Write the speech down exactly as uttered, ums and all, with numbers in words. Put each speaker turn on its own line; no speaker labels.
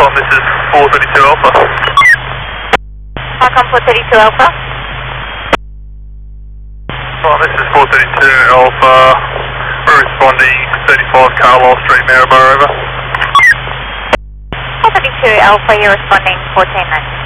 Qualcomm, this is four thirty-two Alpha.
Qualcomm four thirty-two Alpha.
Well, this is four thirty-two Alpha. We're responding thirty-five Carlisle Street, Maryborough, over.
four thirty-two Alpha, you're responding fourteen nine.